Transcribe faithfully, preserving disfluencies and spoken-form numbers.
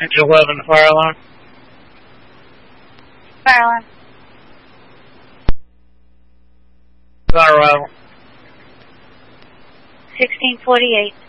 Engine eleven, fire alarm. Fire alarm. On arrival. sixteen forty-eight.